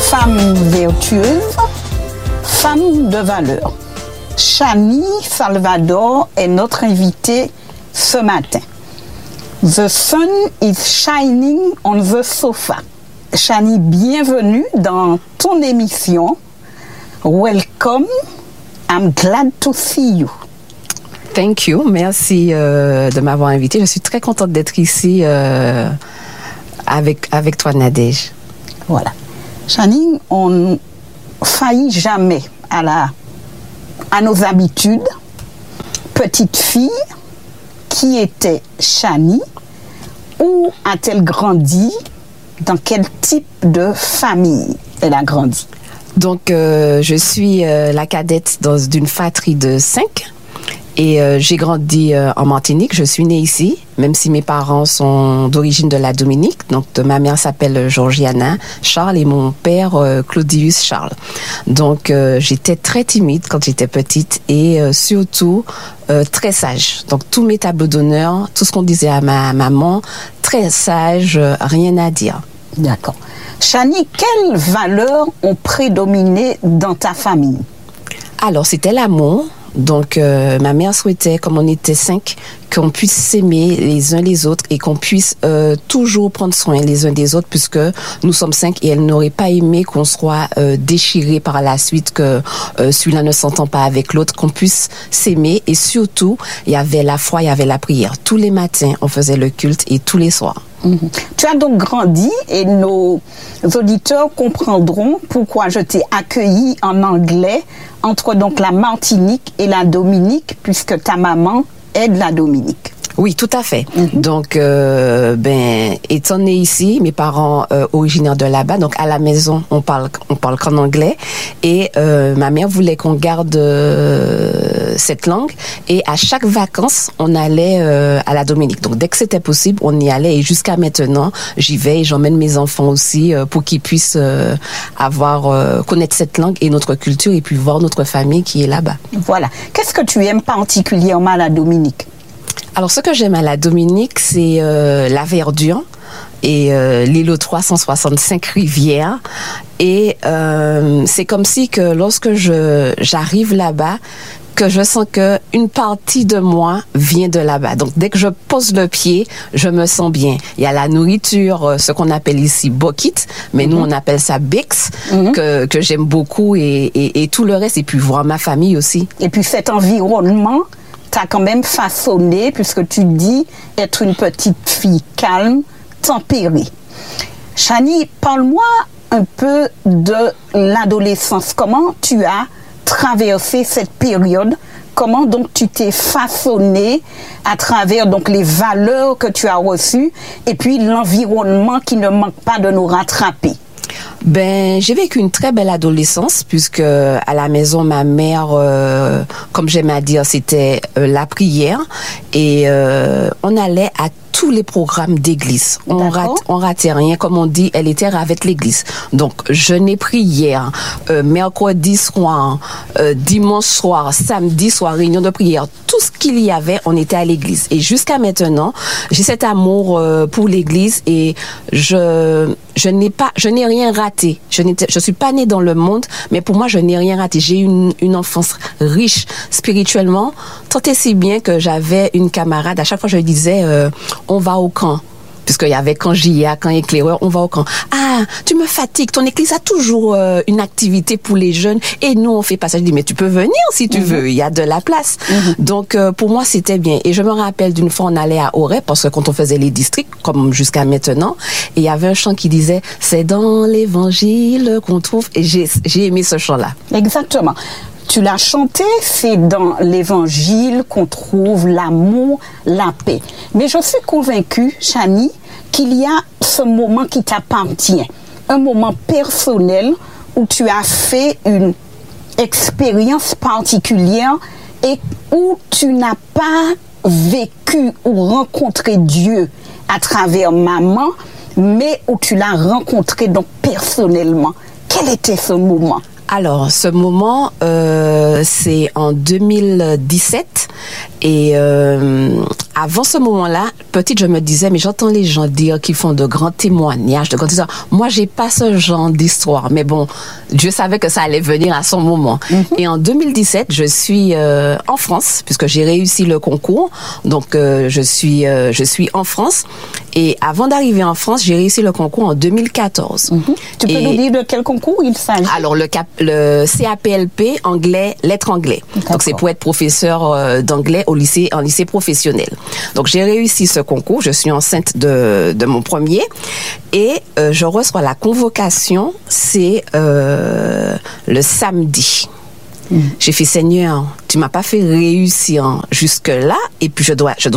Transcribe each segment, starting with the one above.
Femme vertueuse, femme de valeur. Chani Salvador est notre invitée ce matin. The sun is shining on the sofa. Chani, bienvenue dans ton émission. Welcome. I'm glad to see you. Thank you. Merci de m'avoir invité. Je suis très contente d'être ici avec toi, Nadège. Voilà. Chani, on ne faillit jamais à nos habitudes. Petite fille, qui était Chani? Où a-t-elle grandi? Dans quel type de famille elle a grandi? Donc, je suis la cadette d'une fratrie de 5 et j'ai grandi en Martinique. Je suis née ici, même si mes parents sont d'origine de la Dominique. Donc, ma mère s'appelle Georgiana Charles et mon père Claudius Charles. Donc, j'étais très timide quand j'étais petite et surtout très sage. Donc, tous mes tableaux d'honneur, tout ce qu'on disait à ma maman, très sage, rien à dire. D'accord. Chani, quelles valeurs ont prédominé dans ta famille? Alors, c'était l'amour. Donc, ma mère souhaitait, comme on était 5, qu'on puisse s'aimer les uns les autres et qu'on puisse toujours prendre soin les uns des autres, puisque nous sommes 5 et elle n'aurait pas aimé qu'on soit déchirés par la suite, que celui-là ne s'entend pas avec l'autre, qu'on puisse s'aimer. Et surtout, il y avait la foi, il y avait la prière. Tous les matins, on faisait le culte et tous les soirs. Tu as donc grandi et nos auditeurs comprendront pourquoi je t'ai accueilli en anglais entre donc la Martinique et la Dominique, puisque ta maman est de la Dominique. Oui, tout à fait. Donc, étant né ici, mes parents originaires de là-bas, donc à la maison, on parle qu'en anglais. Et ma mère voulait qu'on garde cette langue. Et à chaque vacances, on allait à la Dominique. Donc, dès que c'était possible, on y allait. Et jusqu'à maintenant, j'y vais et j'emmène mes enfants aussi pour qu'ils puissent connaître cette langue et notre culture et puis voir notre famille qui est là-bas. Voilà. Qu'est-ce que tu aimes particulièrement à la Dominique? Alors, ce que j'aime à la Dominique, c'est la verdure et l'îlot 365 rivières. Et c'est comme si que lorsque j'arrive là-bas, que je sens que une partie de moi vient de là-bas. Donc, dès que je pose le pied, je me sens bien. Il y a la nourriture, ce qu'on appelle ici bokit, mais nous, on appelle ça bix, que j'aime beaucoup et tout le reste. Et puis, voir ma famille aussi. Et puis, cet environnement t'as quand même façonné, puisque tu dis être une petite fille calme, tempérée. Chani, parle-moi un peu de l'adolescence. Comment tu as traversé cette période? Comment donc tu t'es façonné à travers donc les valeurs que tu as reçues et puis l'environnement qui ne manque pas de nous rattraper? J'ai vécu une très belle adolescence puisque à la maison, ma mère, comme j'aime à dire, c'était la prière et on allait à tous les programmes d'église. On ratait rien. Comme on dit, elle était ravette l'église. Donc, jeûner, prière, mercredi soir, dimanche soir, samedi soir, réunion de prière. Tout ce qu'il y avait, on était à l'église. Et jusqu'à maintenant, j'ai cet amour pour l'église et je n'ai rien raté. Je suis pas née dans le monde, mais pour moi, je n'ai rien raté. J'ai eu une enfance riche spirituellement, tant et si bien que j'avais une camarade. À chaque fois, je lui disais, on va au camp. Puisqu'il y avait camp JA, camp éclaireur, on va au camp. Ah, tu me fatigues, ton église a toujours une activité pour les jeunes et nous on fait pas ça. Je dis, mais tu peux venir si tu veux, il y a de la place. Donc pour moi c'était bien. Et je me rappelle d'une fois on allait à Auray, parce que quand on faisait les districts, comme jusqu'à maintenant, et il y avait un chant qui disait, c'est dans l'évangile qu'on trouve, et j'ai aimé ce chant-là. Exactement. Tu l'as chanté, c'est dans l'évangile qu'on trouve l'amour, la paix. Mais je suis convaincue, Chani, qu'il y a ce moment qui t'appartient. Un moment personnel où tu as fait une expérience particulière et où tu n'as pas vécu ou rencontré Dieu à travers maman, mais où tu l'as rencontré donc personnellement. Quel était ce moment? Alors, ce moment, c'est en 2017. Et avant ce moment-là, petite, je me disais, mais j'entends les gens dire qu'ils font de grands témoignages, de grandes histoires. Moi, j'ai pas ce genre d'histoire. Mais bon, Dieu savait que ça allait venir à son moment. Et en 2017, je suis en France, puisque j'ai réussi le concours. Donc, je suis en France. Et avant d'arriver en France, j'ai réussi le concours en 2014. Tu peux nous dire de quel concours il s'agit? Alors, le CAPLP, anglais, lettres anglais. Donc, c'est pour être professeur d'anglais en lycée professionnel. Donc, j'ai réussi ce concours. Je suis enceinte de mon premier. Et je reçois la convocation, c'est le samedi. J'ai fait, Seigneur, tu m'as pas fait réussir jusque-là, et puis je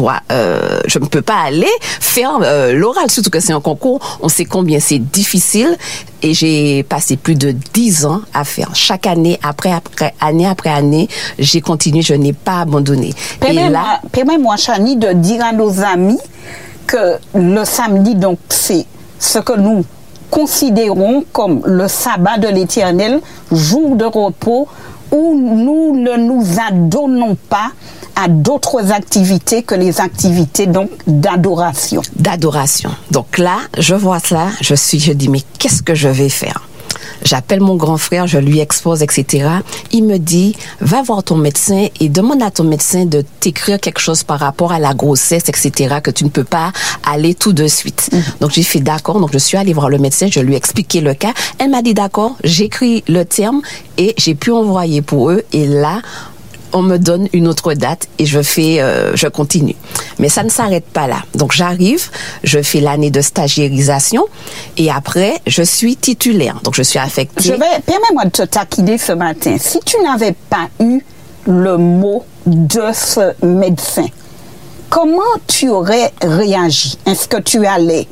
ne peux pas aller faire l'oral, surtout que c'est un concours, on sait combien c'est difficile, et j'ai passé plus de 10 ans à faire. Chaque année, année après année, j'ai continué, je n'ai pas abandonné. Permets-moi, Chani, de dire à nos amis que le samedi, donc, c'est ce que nous considérons comme le sabbat de l'Éternel, jour de repos, où nous ne nous adonnons pas à d'autres activités que les activités donc d'adoration. D'adoration. Donc là, je vois cela, je dis, mais qu'est-ce que je vais faire? J'appelle mon grand frère, je lui expose, etc. Il me dit, va voir ton médecin et demande à ton médecin de t'écrire quelque chose par rapport à la grossesse, etc., que tu ne peux pas aller tout de suite. Donc, j'ai fait d'accord. Donc, je suis allée voir le médecin, je lui ai expliqué le cas. Elle m'a dit d'accord, j'écris le terme et j'ai pu envoyer pour eux. Et là, on me donne une autre date et je continue. Mais ça ne s'arrête pas là. Donc j'arrive, je fais l'année de stagiairisation et après, je suis titulaire. Donc je suis affectée. Permets-moi de te taquiner ce matin. Si tu n'avais pas eu le mot de ce médecin, comment tu aurais réagi? Est-ce que tu allais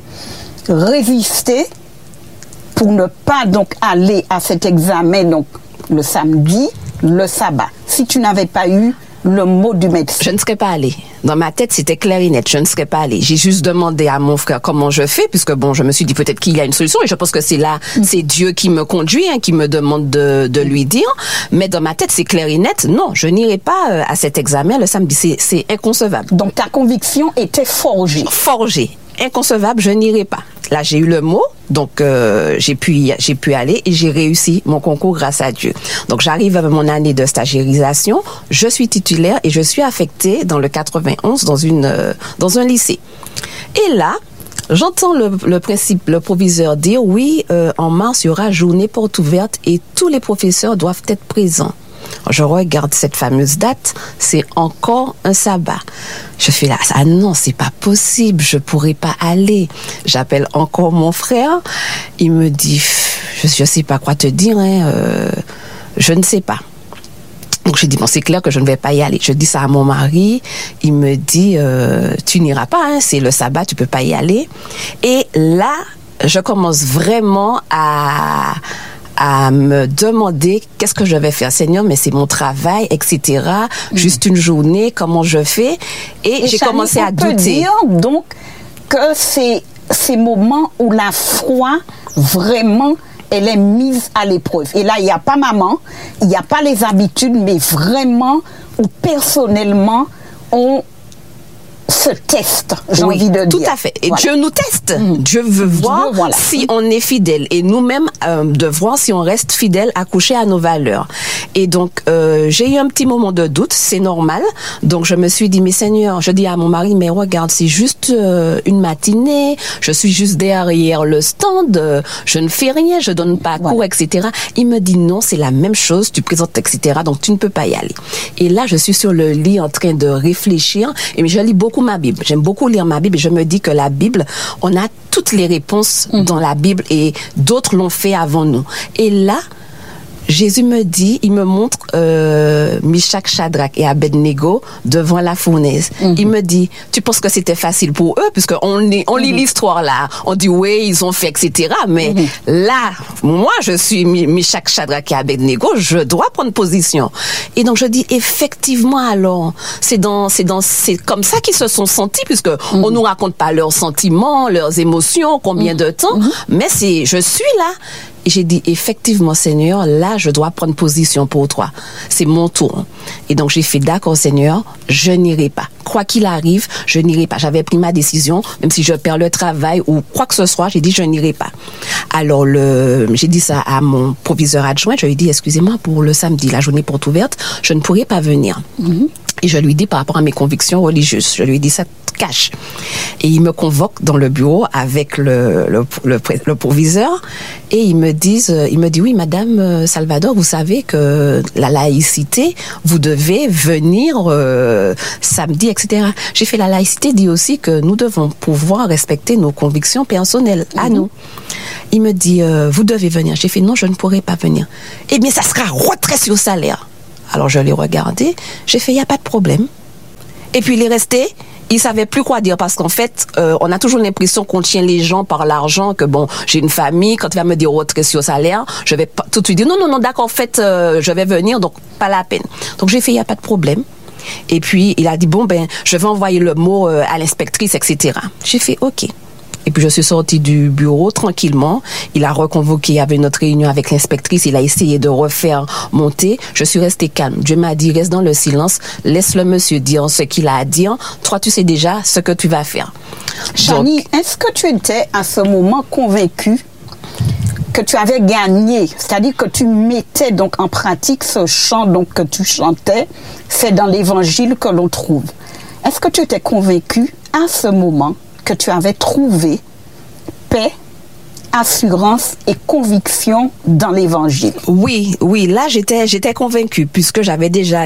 résister pour ne pas donc aller à cet examen donc le samedi, le sabbat, si tu n'avais pas eu le mot du médecin? Je ne serais pas allée. Dans ma tête, c'était clair et net. Je ne serais pas allée. J'ai juste demandé à mon frère comment je fais, puisque bon, je me suis dit peut-être qu'il y a une solution, et je pense que c'est là, c'est Dieu qui me conduit, qui me demande de lui dire. Mais dans ma tête, c'est clair et net. Non, je n'irai pas à cet examen le samedi. C'est inconcevable. Donc ta conviction était forgée. Forgée. Inconcevable, je n'irai pas. Là, j'ai eu le mot, donc j'ai pu aller et j'ai réussi mon concours grâce à Dieu. Donc, j'arrive à mon année de stagiairisation, je suis titulaire et je suis affectée dans le 91 dans un lycée. Et là, j'entends le proviseur dire, oui, en mars, il y aura journée porte ouverte et tous les professeurs doivent être présents. Je regarde cette fameuse date, c'est encore un sabbat. Je fais là, ah non, c'est pas possible, je pourrais pas aller. J'appelle encore mon frère, il me dit, je sais pas quoi te dire, je ne sais pas. Donc je dis, bon, c'est clair que je ne vais pas y aller. Je dis ça à mon mari, il me dit, tu n'iras pas, c'est le sabbat, tu peux pas y aller. Et là, je commence vraiment à me demander qu'est-ce que je vais faire, Seigneur, mais c'est mon travail, etc. Juste une journée, comment je fais? Et j'ai commencé à douter. On peut dire donc que c'est ces moments où la foi vraiment elle est mise à l'épreuve. Et là, il n'y a pas maman, il n'y a pas les habitudes, mais vraiment où personnellement on se teste, j'ai envie de dire. Tout à fait. Et voilà. Dieu nous teste. Dieu veut voir si on est fidèle. Et nous-mêmes, de voir si on reste fidèle, accouché à nos valeurs. Et donc, j'ai eu un petit moment de doute, c'est normal. Donc, je me suis dit, mais Seigneur, je dis à mon mari, mais regarde, c'est juste une matinée, je suis juste derrière le stand, je ne fais rien, je donne pas cours, etc. Il me dit, non, c'est la même chose, tu présentes, etc. Donc, tu ne peux pas y aller. Et là, je suis sur le lit en train de réfléchir. Et je lis beaucoup ma Bible. J'aime beaucoup lire ma Bible et je me dis que la Bible, on a toutes les réponses dans la Bible et d'autres l'ont fait avant nous. Et là, Jésus me dit, il me montre Meshach, Shadrach et Abednego devant la fournaise. Il me dit, tu penses que c'était facile pour eux, puisque on lit l'histoire là, on dit oui, ils ont fait, etc. Mais là, moi, je suis Meshach, Shadrach et Abednego, je dois prendre position. Et donc je dis effectivement, alors c'est comme ça qu'ils se sont sentis, puisque on nous raconte pas leurs sentiments, leurs émotions, combien de temps, mais je suis là. Et j'ai dit, effectivement, Seigneur, là, je dois prendre position pour toi. C'est mon tour. Et donc, j'ai fait, d'accord, Seigneur, je n'irai pas. Quoi qu'il arrive, je n'irai pas. J'avais pris ma décision, même si je perds le travail ou quoi que ce soit, j'ai dit, je n'irai pas. Alors, j'ai dit ça à mon proviseur adjoint. Je lui ai dit, excusez-moi, pour le samedi, la journée porte ouverte, je ne pourrai pas venir. Et je lui dis par rapport à mes convictions religieuses. Je lui ai dit ça cash. Et il me convoque dans le bureau avec le proviseur et il me dit, oui, Madame Salvador, vous savez que la laïcité, vous devez venir samedi, etc. J'ai fait, la laïcité dit aussi que nous devons pouvoir respecter nos convictions personnelles à nous. Il me dit, vous devez venir. J'ai fait, non, je ne pourrai pas venir. Eh bien, ça sera retrait sur salaire. Alors, je l'ai regardé. J'ai fait, il n'y a pas de problème. Et puis, il est resté. Il savait plus quoi dire parce qu'en fait, on a toujours l'impression qu'on tient les gens par l'argent, que bon, j'ai une famille, quand il va me dire retrait sur salaire, je vais pas tout de suite dire non, d'accord, en fait, je vais venir, donc pas la peine. Donc, j'ai fait, il n'y a pas de problème. Et puis, il a dit, bon, je vais envoyer le mot à l'inspectrice, etc. J'ai fait, OK. Et puis je suis sortie du bureau tranquillement. Il a reconvoqué, il y avait notre réunion avec l'inspectrice. Il a essayé de refaire monter. Je suis restée calme. Dieu m'a dit, reste dans le silence. Laisse le monsieur dire ce qu'il a à dire. Toi, tu sais déjà ce que tu vas faire. Chani, est-ce que tu étais à ce moment convaincue que tu avais gagné? C'est-à-dire que tu mettais donc en pratique ce chant donc que tu chantais. C'est dans l'évangile que l'on trouve. Est-ce que tu étais convaincue à ce moment que tu avais trouvé paix, assurance et conviction dans l'évangile? Oui, là j'étais convaincue puisque j'avais déjà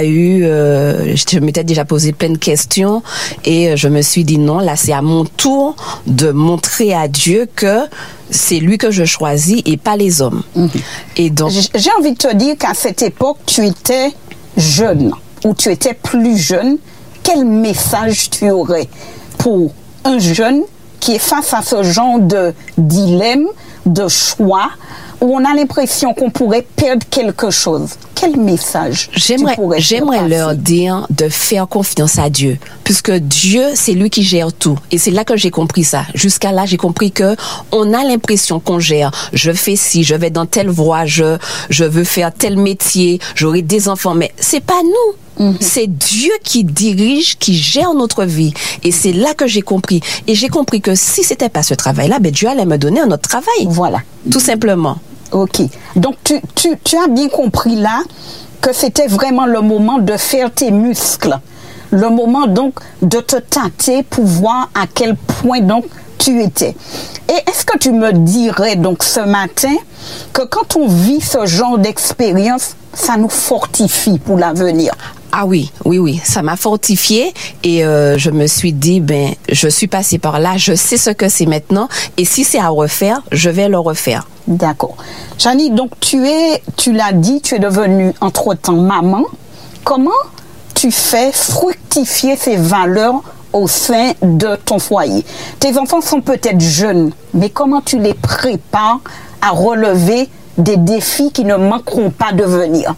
je m'étais déjà posé plein de questions et je me suis dit non, là c'est à mon tour de montrer à Dieu que c'est lui que je choisis et pas les hommes. Et donc j'ai envie de te dire qu'à cette époque tu étais jeune ou tu étais plus jeune. Quel message tu aurais pour un jeune qui est face à ce genre de dilemme, de choix, où on a l'impression qu'on pourrait perdre quelque chose? Quel message J'aimerais leur dire de faire confiance à Dieu, puisque Dieu, c'est lui qui gère tout. Et c'est là que j'ai compris ça. Jusqu'à là, j'ai compris que on a l'impression qu'on gère. Je fais ci, je vais dans telle voie, je veux faire tel métier, j'aurai des enfants, mais c'est pas nous. C'est Dieu qui dirige, qui gère notre vie. Et c'est là que j'ai compris. Et j'ai compris que si c'était pas ce travail-là, Dieu allait me donner un autre travail. Voilà. Tout simplement. Ok. Donc, tu as bien compris là que c'était vraiment le moment de faire tes muscles. Le moment donc de te tâter pour voir à quel point donc tu étais. Et est-ce que tu me dirais donc ce matin que quand on vit ce genre d'expérience, ça nous fortifie pour l'avenir? Ah oui, ça m'a fortifiée et je me suis dit, je suis passée par là, je sais ce que c'est maintenant et si c'est à refaire, je vais le refaire. D'accord. Chani, donc tu l'as dit, tu es devenue entre-temps maman. Comment tu fais fructifier ces valeurs au sein de ton foyer? Tes enfants sont peut-être jeunes, mais comment tu les prépares à relever des défis qui ne manqueront pas de venir?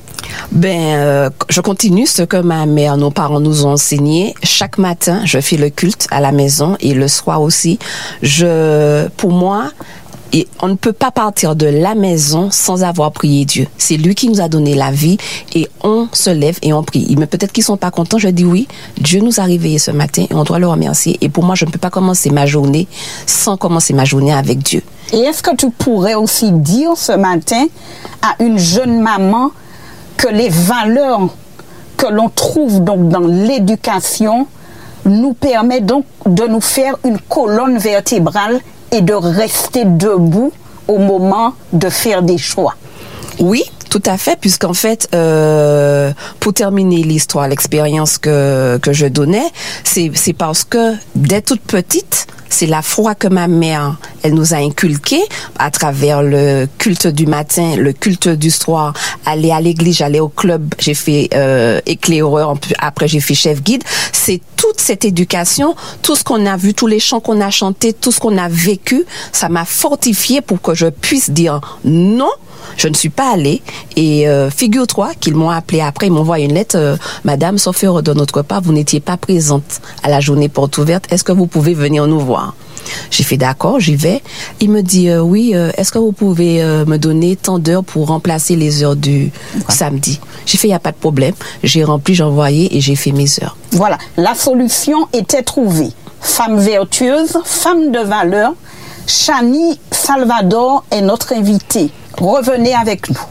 Je continue ce que ma mère, nos parents nous ont enseigné. Chaque matin, je fais le culte à la maison et le soir aussi. Pour moi, et on ne peut pas partir de la maison sans avoir prié Dieu. C'est lui qui nous a donné la vie et on se lève et on prie. Mais peut-être qu'ils sont pas contents. Je dis oui, Dieu nous a réveillés ce matin et on doit le remercier. Et pour moi, je ne peux pas commencer ma journée sans commencer ma journée avec Dieu. Et est-ce que tu pourrais aussi dire ce matin à une jeune maman que les valeurs que l'on trouve donc dans l'éducation nous permettent donc de nous faire une colonne vertébrale et de rester debout au moment de faire des choix? Oui, Tout à fait, puisqu'en fait, pour terminer l'histoire, l'expérience que je donnais, c'est parce que dès toute petite, c'est la foi que ma mère, elle nous a inculqué à travers le culte du matin, le culte du soir, aller à l'église, j'allais au club, j'ai fait éclaireur, après j'ai fait chef guide. C'est toute cette éducation, tout ce qu'on a vu, tous les chants qu'on a chantés, tout ce qu'on a vécu, ça m'a fortifié pour que je puisse dire non. Je ne suis pas allée et figure-toi qu'ils m'ont appelé après, ils m'ont envoyé une lettre. Madame, sauf erreur de notre part, vous n'étiez pas présente à la journée porte ouverte. Est-ce que vous pouvez venir nous voir? J'ai fait d'accord, j'y vais. Il me dit oui, est-ce que vous pouvez me donner tant d'heures pour remplacer les heures du samedi? J'ai fait, il n'y a pas de problème. J'ai rempli, j'ai envoyé et j'ai fait mes heures. Voilà, la solution était trouvée. Femme vertueuse, femme de valeur, Chanie Salvador est notre invitée. Revenez avec nous.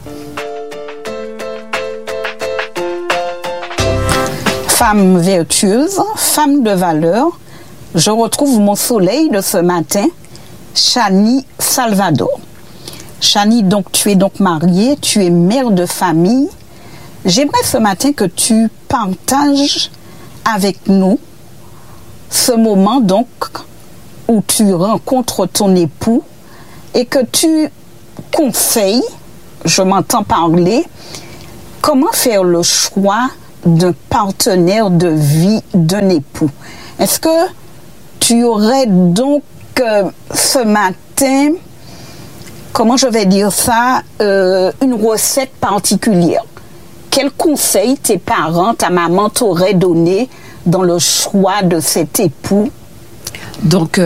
Femme vertueuse, femme de valeur, je retrouve mon soleil de ce matin, Chanie Salvador. Chanie, donc, tu es donc mariée, tu es mère de famille. J'aimerais ce matin que tu partages avec nous ce moment donc où tu rencontres ton époux et que tu conseilles, je m'entends parler, comment faire le choix d'un partenaire de vie, d'un époux. Est-ce que tu aurais donc ce matin, comment je vais dire ça, une recette particulière? Quel conseil tes parents, ta maman t'aurait donné dans le choix de cet époux? Donc,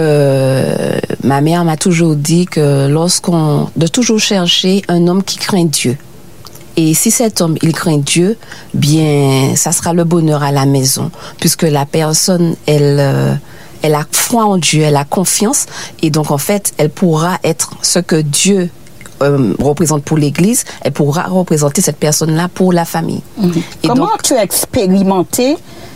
ma mère m'a toujours dit que de toujours chercher un homme qui craint Dieu. Et si cet homme, il craint Dieu, bien, ça sera le bonheur à la maison, puisque la personne, elle a foi en Dieu, elle a confiance, et donc en fait, elle pourra être ce que Dieu représente pour l'Église, elle pourra représenter cette personne-là pour la famille. Mmh. Et comment donc, tu as expérimenté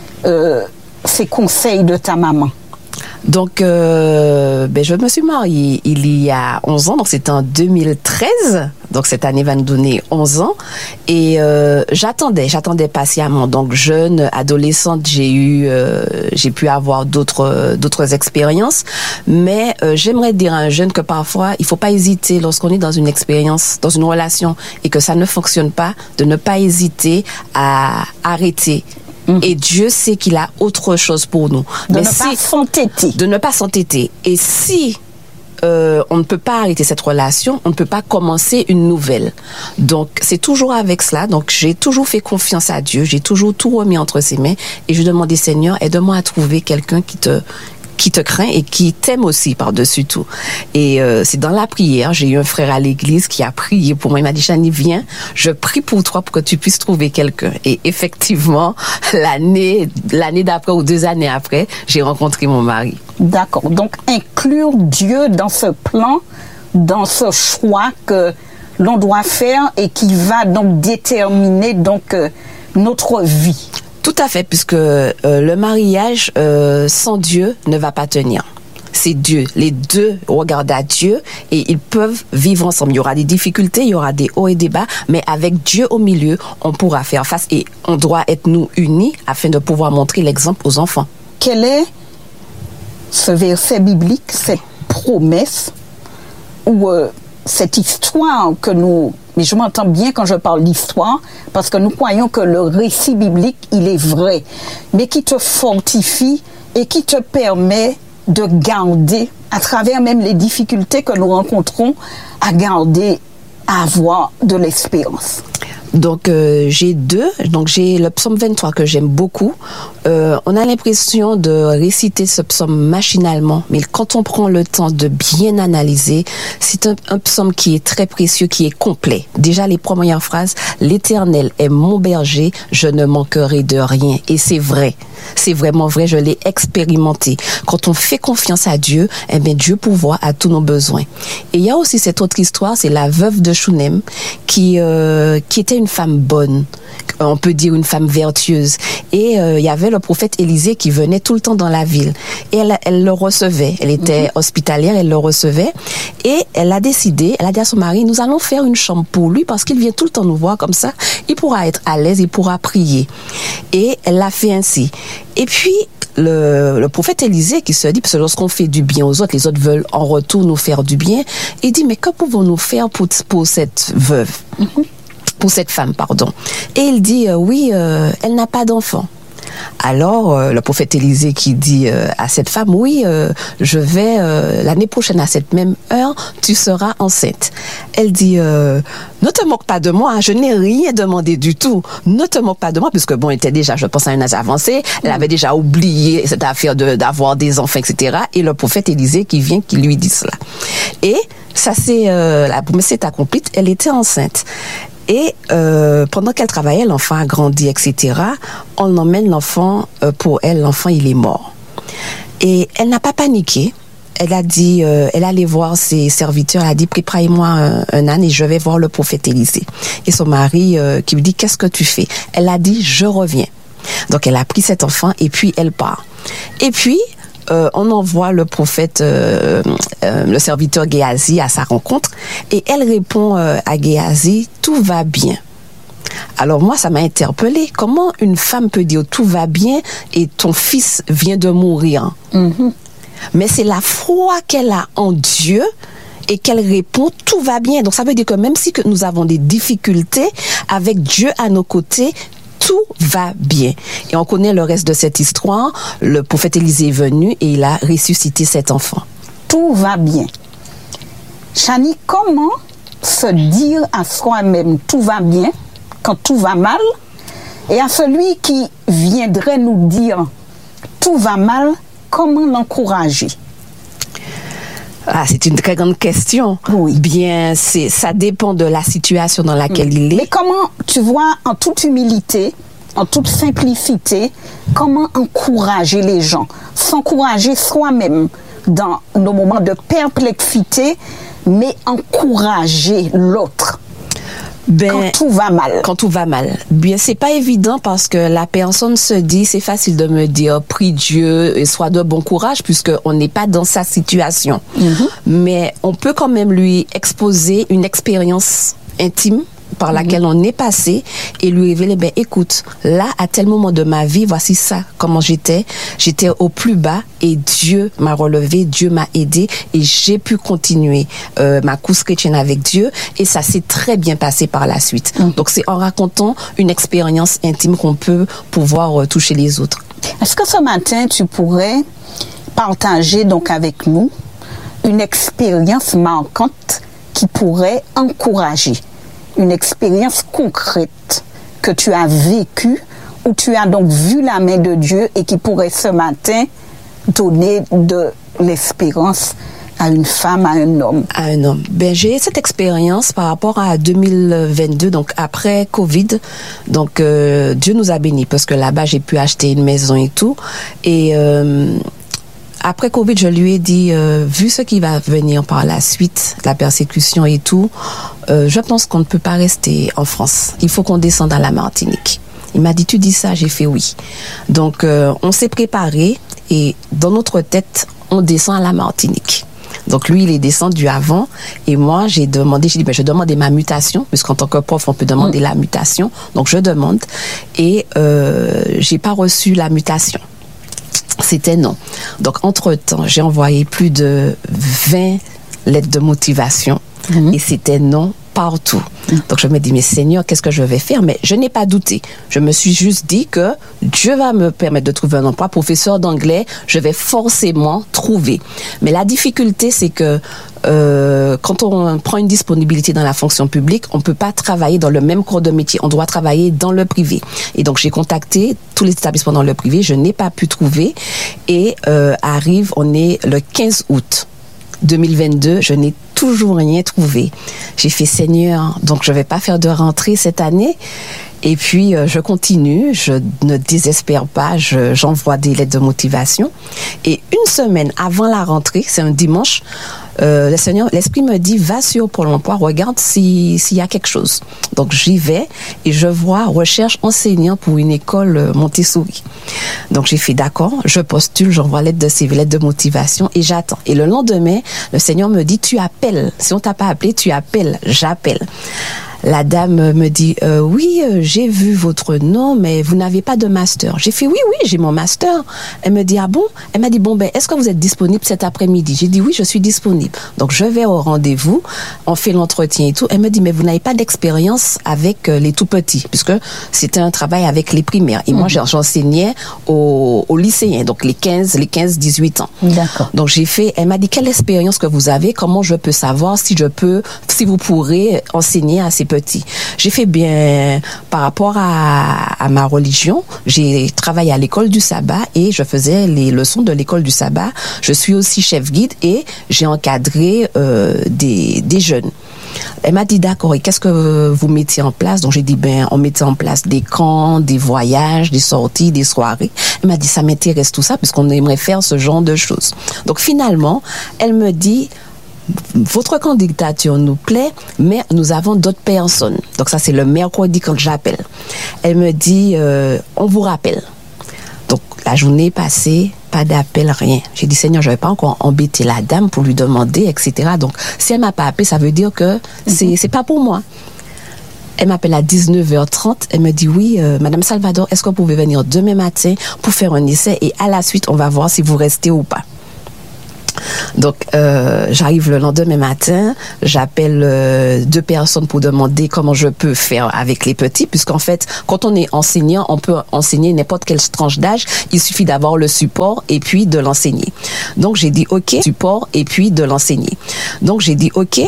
ces conseils de ta maman? Donc, je me suis mariée il y a 11 ans, donc c'était en 2013. Donc, cette année va nous donner 11 ans. Et j'attendais patiemment. Donc, jeune, adolescente, j'ai pu avoir d'autres expériences. Mais j'aimerais dire à un jeune que parfois, il faut pas hésiter lorsqu'on est dans une expérience, dans une relation, et que ça ne fonctionne pas, de ne pas hésiter à arrêter. Et Dieu sait qu'il a autre chose pour nous. De ne pas s'entêter. Et si on ne peut pas arrêter cette relation, on ne peut pas commencer une nouvelle. Donc, c'est toujours avec cela. Donc, j'ai toujours fait confiance à Dieu. J'ai toujours tout remis entre ses mains. Et je demandais, Seigneur, aide-moi à trouver quelqu'un qui te craint et qui t'aime aussi par-dessus tout. Et c'est dans la prière, j'ai eu un frère à l'église qui a prié pour moi. Il m'a dit, Chanie, viens, je prie pour toi pour que tu puisses trouver quelqu'un. Et effectivement, l'année d'après ou 2 années après, j'ai rencontré mon mari. D'accord. Donc, inclure Dieu dans ce plan, dans ce choix que l'on doit faire et qui va donc déterminer donc notre vie. Tout à fait, puisque le mariage sans Dieu ne va pas tenir. C'est Dieu. Les deux regardent à Dieu et ils peuvent vivre ensemble. Il y aura des difficultés, il y aura des hauts et des bas, mais avec Dieu au milieu, on pourra faire face et on doit être nous unis afin de pouvoir montrer l'exemple aux enfants. Quel est ce verset biblique, cette promesse ou cette histoire que nous... Mais je m'entends bien quand je parle d'histoire, parce que nous croyons que le récit biblique, il est vrai, mais qui te fortifie et qui te permet de garder, à travers même les difficultés que nous rencontrons, à garder, à avoir de l'espérance. Donc, j'ai deux. Donc, j'ai le psaume 23 que j'aime beaucoup. On a l'impression de réciter ce psaume machinalement, mais quand on prend le temps de bien analyser, c'est un psaume qui est très précieux, qui est complet. Déjà, les premières phrases, « L'Éternel est mon berger, je ne manquerai de rien ». Et c'est vrai. C'est vraiment vrai, je l'ai expérimenté. Quand on fait confiance à Dieu, eh bien, Dieu pourvoit à tous nos besoins. Et il y a aussi cette autre histoire, c'est la veuve de Shunem, qui était une femme bonne, on peut dire une femme vertueuse. Et il y avait le prophète Élisée qui venait tout le temps dans la ville. Et elle le recevait. Elle était hospitalière, elle le recevait. Et elle a dit à son mari, nous allons faire une chambre pour lui parce qu'il vient tout le temps nous voir comme ça. Il pourra être à l'aise, il pourra prier. Et elle l'a fait ainsi. Et puis, le prophète Élisée qui se dit, parce que lorsqu'on fait du bien aux autres, les autres veulent en retour nous faire du bien. Il dit, mais que pouvons-nous faire pour cette veuve? Pour cette femme, pardon. Et il dit, oui, elle n'a pas d'enfant. Alors, le prophète Élisée qui dit à cette femme, oui, je vais, l'année prochaine à cette même heure, tu seras enceinte. Elle dit, ne te moque pas de moi, je n'ai rien demandé du tout. Ne te moque pas de moi, puisque bon, elle était déjà, je pense, à un âge avancé, elle avait déjà oublié cette affaire d'avoir des enfants, etc. Et le prophète Élisée qui vient, qui lui dit cela. Et ça c'est, la promesse s'est accomplie, elle était enceinte. Et pendant qu'elle travaillait, l'enfant a grandi, etc. On emmène l'enfant, pour elle, l'enfant, il est mort. Et elle n'a pas paniqué. Elle a dit, elle allait voir ses serviteurs, elle a dit, prépare-moi un âne et je vais voir le prophète Élisée. Et son mari qui lui dit, qu'est-ce que tu fais? Elle a dit, je reviens. Donc elle a pris cet enfant et puis elle part. Et puis, on envoie le prophète, le serviteur Géhazi à sa rencontre et elle répond à Géhazi, tout va bien. Alors moi, ça m'a interpellée. Comment une femme peut dire tout va bien et ton fils vient de mourir? Mais c'est la foi qu'elle a en Dieu et qu'elle répond tout va bien. Donc ça veut dire que même si que nous avons des difficultés, avec Dieu à nos côtés, tout va bien. Et on connaît le reste de cette histoire. Le prophète Élisée est venu et il a ressuscité cet enfant. Tout va bien. Chani, comment se dire à soi-même tout va bien quand tout va mal, et à celui qui viendrait nous dire tout va mal, comment l'encourager? Ah, c'est une très grande question. Oui. Bien, ça dépend de la situation dans laquelle il est. Mais comment, tu vois, en toute humilité, en toute simplicité, comment encourager les gens, s'encourager soi-même dans nos moments de perplexité, mais encourager l'autre quand tout va mal. Quand tout va mal. Bien, c'est pas évident parce que la personne se dit, c'est facile de me dire, prie Dieu et sois de bon courage puisque on n'est pas dans sa situation. Mais on peut quand même lui exposer une expérience intime par laquelle on est passé et lui révéler, ben écoute, là à tel moment de ma vie, voici ça, comment j'étais au plus bas et Dieu m'a relevé, Dieu m'a aidé et j'ai pu continuer ma course chrétienne avec Dieu et ça s'est très bien passé par la suite. Donc c'est en racontant une expérience intime qu'on peut pouvoir toucher les autres. Est-ce que ce matin tu pourrais partager donc avec nous une expérience marquante qui pourrait encourager? Une expérience concrète que tu as vécue, où tu as donc vu la main de Dieu et qui pourrait ce matin donner de l'espérance à une femme, à un homme. À un homme. Ben, j'ai cette expérience par rapport à 2022, donc après Covid. Donc, Dieu nous a bénis parce que là-bas, j'ai pu acheter une maison et tout. Et après Covid, je lui ai dit, vu ce qui va venir par la suite, la persécution et tout, je pense qu'on ne peut pas rester en France. Il faut qu'on descende à la Martinique. Il m'a dit, tu dis ça? J'ai fait oui. Donc, on s'est préparé et dans notre tête, on descend à la Martinique. Donc, lui, il est descendu avant et moi, j'ai dit, ben, je demandais ma mutation, puisqu'en tant que prof, on peut demander la mutation. Donc, je demande et j'ai pas reçu la mutation. C'était non. Donc, entre-temps, j'ai envoyé plus de 20 lettres de motivation et c'était non partout. Donc, je me dis, mais Seigneur, qu'est-ce que je vais faire? Mais je n'ai pas douté. Je me suis juste dit que Dieu va me permettre de trouver un emploi. Professeur d'anglais, je vais forcément trouver. Mais la difficulté, c'est que quand on prend une disponibilité dans la fonction publique, on ne peut pas travailler dans le même corps de métier. On doit travailler dans le privé. Et donc, j'ai contacté tous les établissements dans le privé. Je n'ai pas pu trouver. Et on est le 15 août 2022. Je n'ai toujours rien trouvé. J'ai fait Seigneur, donc je vais pas faire de rentrée cette année. Et puis, je continue, je ne désespère pas, j'envoie des lettres de motivation. Et une semaine avant la rentrée, c'est un dimanche, l'esprit me dit, va sur Pôle emploi, regarde s'il y a quelque chose. Donc j'y vais et je vois recherche enseignant pour une école Montessori. Donc j'ai fait d'accord, je postule, j'envoie lettre de CV, lettre de motivation et j'attends. Et le lendemain, le Seigneur me dit, tu appelles. Si on t'a pas appelé, tu appelles. J'appelle. La dame me dit, oui, j'ai vu votre nom, mais vous n'avez pas de master. J'ai fait, oui, j'ai mon master. Elle me dit, ah bon? Elle m'a dit, bon, ben, est-ce que vous êtes disponible cet après-midi? J'ai dit, oui, je suis disponible. Donc, je vais au rendez-vous, on fait l'entretien et tout. Elle me dit, mais vous n'avez pas d'expérience avec les tout-petits, puisque c'était un travail avec les primaires. Et moi, j'enseignais aux lycéens, donc les 15-18 ans. D'accord. Donc, elle m'a dit, quelle expérience que vous avez? Comment je peux savoir si vous pourrez enseigner à ces petits? J'ai fait bien par rapport à ma religion. J'ai travaillé à l'école du sabbat et je faisais les leçons de l'école du sabbat. Je suis aussi chef guide et j'ai encadré des jeunes. Elle m'a dit d'accord, et qu'est-ce que vous mettiez en place? Donc j'ai dit on mettait en place des camps, des voyages, des sorties, des soirées. Elle m'a dit ça m'intéresse tout ça puisqu'on aimerait faire ce genre de choses. Donc finalement, elle me dit votre candidature nous plaît, mais nous avons d'autres personnes. Donc ça c'est le mercredi quand j'appelle. Elle me dit on vous rappelle. Donc la journée passée, pas d'appel, rien. J'ai dit Seigneur, je vais pas encore embêter la dame pour lui demander, etc. Donc si elle m'a pas appelé, ça veut dire que c'est pas pour moi. Elle m'appelle à 19h30. Elle me dit oui, Madame Salvador, est-ce que vous pouvez venir demain matin pour faire un essai et à la suite on va voir si vous restez ou pas. Donc, j'arrive le lendemain matin, j'appelle 2 personnes pour demander comment je peux faire avec les petits, puisqu'en fait, quand on est enseignant, on peut enseigner n'importe quelle tranche d'âge, il suffit d'avoir le support et puis de l'enseigner. Donc, j'ai dit OK, support et puis de l'enseigner. Donc, j'ai dit OK.